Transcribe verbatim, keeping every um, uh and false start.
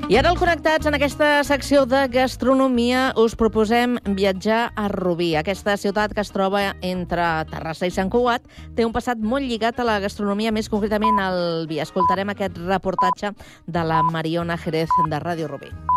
I ara al Connectats, en aquesta secció de gastronomia, us proposem viatjar a Rubí. Aquesta ciutat que es troba entre Terrassa i Sant Cugat té un passat molt lligat a la gastronomia, més concretament al vi. Escoltarem aquest reportatge de la Mariona Jerez de Ràdio Rubí.